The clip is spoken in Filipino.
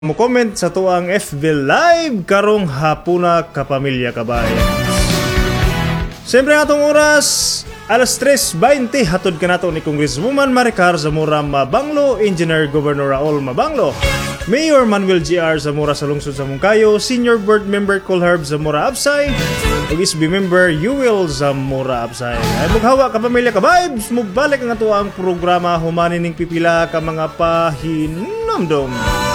mo comment sa tuang FB Live karong hapuna kapamilya kabayan. Siyempre atong oras alas 3:20 hatod ka nato ni Congresswoman Maricar Zamora Mabanglo, Engineer Governor Raul Mabanglo, Mayor Manuel GR Zamora sa lungsod sa Mungkayo, Senior Board Member Colherb Zamora Absay, ug SB Member Yuel Zamora Absay. Ay mughawa ka pamilya ka vibes, mubalik ang ato ang programa humanin ning pipila ka mga pahinomdom.